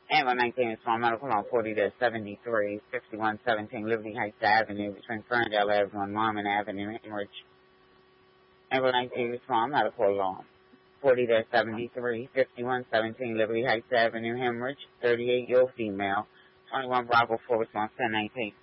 Ambulance 19 is from medical on 40-73, 5117 Liberty Heights Avenue between Ferndale Avenue and Marmon Avenue, Hemorrhage. Ambulance 19 is from medical alarm 40-73, 5117 Liberty Heights Avenue, Hemorrhage. 38-year-old female. 21 Bravo 4 response 1019.